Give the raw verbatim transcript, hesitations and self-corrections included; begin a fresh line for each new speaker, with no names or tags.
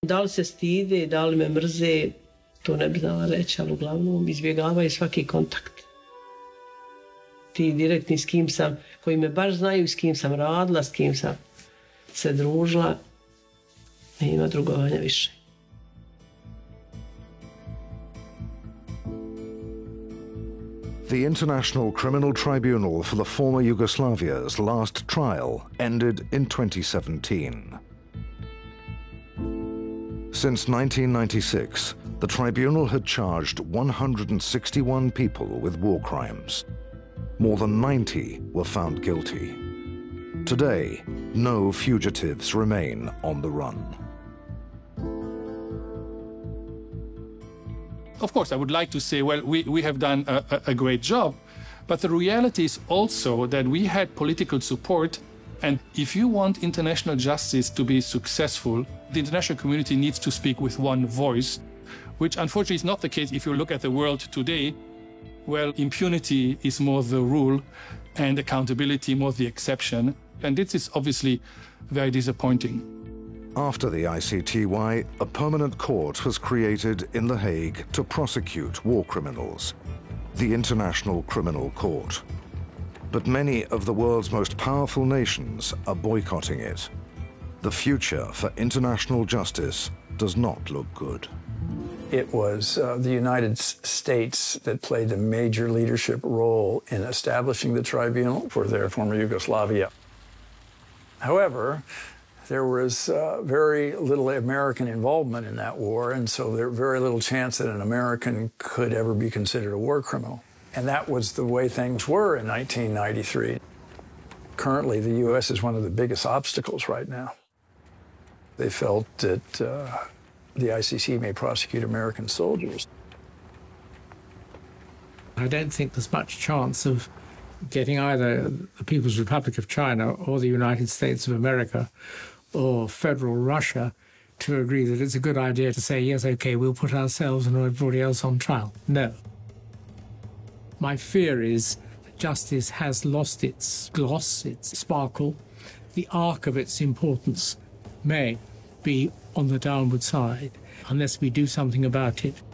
Da li se stide, da li me mrze, to ne bi znala reći, ali uglavnom izbjegavaju svaki kontakt. Ti direktni s kim sam, koji me baš znaju, s kim sam radila, s kim sam se družila, nema drugovanja više.
The International Criminal Tribunal for the former Yugoslavia's last trial ended in twenty seventeen. Since nineteen ninety-six, the tribunal had charged one hundred sixty-one people with war crimes. More than ninety were found guilty. Today, no fugitives remain on the run.
Of course, I would like to say, well, we, we have done a, a great job, but the reality is also that we had political support, and if you want international justice to be successful, the international community needs to speak with one voice, which unfortunately is not the case if you look at the world today. Well, impunity is more the rule and accountability more the exception, and this is obviously very disappointing.
After the I C T Y, a permanent court was created in The Hague to prosecute war criminals, the International Criminal Court. But many of the world's most powerful nations are boycotting it. The future for international justice does not look good.
It was uh, the United States that played a major leadership role in establishing the tribunal for their former Yugoslavia. However, there was uh, very little American involvement in that war, and so there was very little chance that an American could ever be considered a war criminal. And that was the way things were in nineteen ninety-three. Currently, the U S is one of the biggest obstacles right now. They felt that uh, the I C C may prosecute American soldiers.
I don't think there's much chance of getting either the People's Republic of China or the United States of America or federal Russia to agree that it's a good idea to say, yes, okay, we'll put ourselves and everybody else on trial. No. My fear is that justice has lost its gloss, its sparkle. The arc of its importance may be on the downward side unless we do something about it.